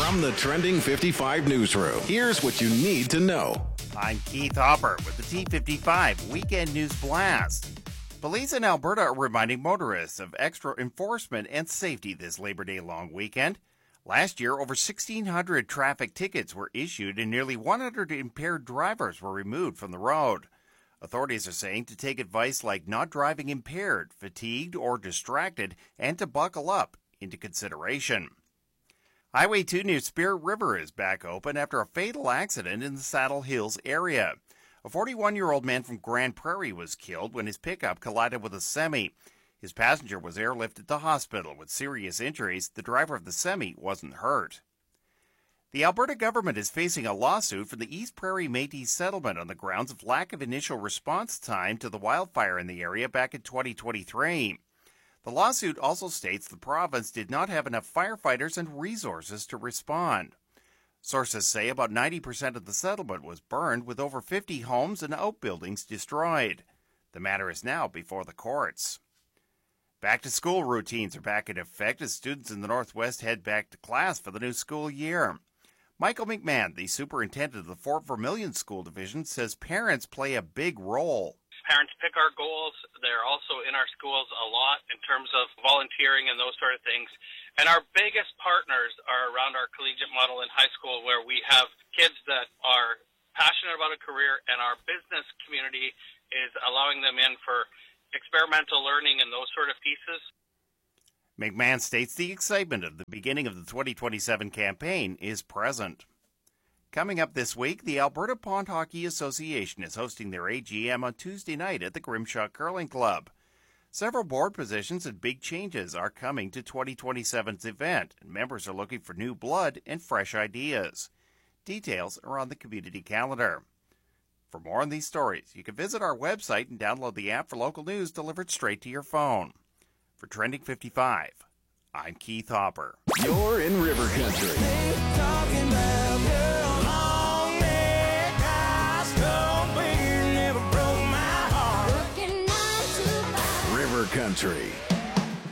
From the Trending 55 newsroom, here's what you need to know. I'm Keith Hopper with the T55 Weekend News Blast. Police in Alberta are reminding motorists of extra enforcement and safety this Labor Day long weekend. Last year, over 1,600 traffic tickets were issued and nearly 100 impaired drivers were removed from the road. Authorities are saying to take advice like not driving impaired, fatigued, or distracted, and to buckle up into consideration. Highway 2 near Spirit River is back open after a fatal accident in the Saddle Hills area. A 41-year-old man from Grand Prairie was killed when his pickup collided with a semi. His passenger was airlifted to hospital with serious injuries. The driver of the semi wasn't hurt. The Alberta government is facing a lawsuit from the East Prairie Métis settlement on the grounds of lack of initial response time to the wildfire in the area back in 2023. The lawsuit also states the province did not have enough firefighters and resources to respond. Sources say about 90% of the settlement was burned, with over 50 homes and outbuildings destroyed. The matter is now before the courts. Back-to-school routines are back in effect as students in the Northwest head back to class for the new school year. Michael McMahon, the superintendent of the Fort Vermilion School Division, says parents play a big role. Parents pick our goals. They're also in our schools a lot in terms of volunteering and those sort of things. And our biggest partners are around our collegiate model in high school, where we have kids that are passionate about a career, and our business community is allowing them in for experimental learning and those sort of pieces. McMahon states the excitement of the beginning of the 2027 campaign is present. Coming up this week, the Alberta Pond Hockey Association is hosting their AGM on Tuesday night at the Grimshaw Curling Club. Several board positions and big changes are coming to 2027's event, and members are looking for new blood and fresh ideas. Details are on the community calendar. For more on these stories, you can visit our website and download the app for local news delivered straight to your phone. For Trending 55, I'm Keith Hopper. You're in River Country. River Country.